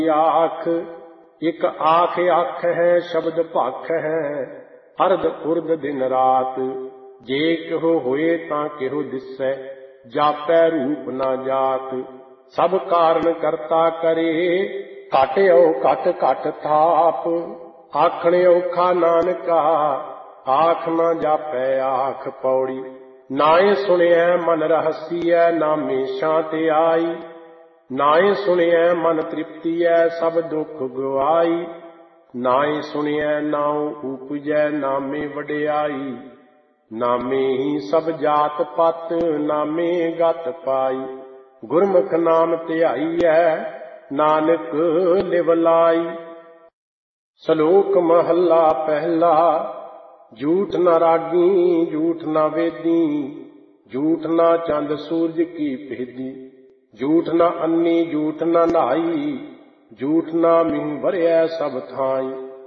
ਆਖ ਇੱਕ ਆਖ ਅੱਖ ਹੈ ਸ਼ਬਦ ਭਖ ਹੈ ਅਰਧ ਉਰਧ ਦਿਨ ਰਾਤ ਜੇ ਕਿਹੋ ਹੋਏ ਤਾਂ ਕਿਹੋ ਦਿਸੈ ਜਾਪੈ ਰੂਪ ਨਾ ਜਾਤ ਸਭ ਕਾਰਨ ਕਰਤਾ ਕਰੇ ਘਟ ਔ ਘਟ ਘਟ ਥਾਪ ਆਖਣ ਔਖਾ ਨਾਨਕਾ ਆਖ ਨਾ ਜਾਪੈ ਆਖ ਪੌੜੀ ਨਾਏ ਸੁਣਿਐ ਮਨ ਰਹਸੀਐ ਨਾਮੇ ਸ਼ਾਂਤ ਆਈ ਨਾਏ ਸੁਣਿਐ ਮਨ ਤ੍ਰਿਪਤੀਐ ਸਭ ਦੁੱਖ ਗਵਾਈ ਨਾਏ ਸੁਣਿਐ ਨਾਉ ਉਪਜੈ ਨਾਮੇ ਵਡਿਆਈ ਨਾਮੇ ਹੀ ਸਭ ਜਾਤ ਪਤ ਨਾਮੇ ਗਤ ਪਾਈ ਗੁਰਮੁਖ ਨਾਮ ਧਿਆਈਐ ਨਾਨਕ ਲਿਵ ਲਾਈ। ਸ਼ਲੋਕ ਮਹੱਲਾ ਪਹਿਲਾ। ਝੂਠ ਨ ਰਾਗੀ ਝੂਠ ਨ ਵੇਦੀ ਝੂਠ ਨ ਚੰਦ ਸੂਰਜ ਕੀ ਭੇਦੀ ਝੂਠ ਨ ਅੰਨੀ ਝੂਠ ਨ ਨਹਾਈ ਝੂਠ ਨ ਮੀਂਹ ਵਰਿਐ ਸਭ ਥਾਈ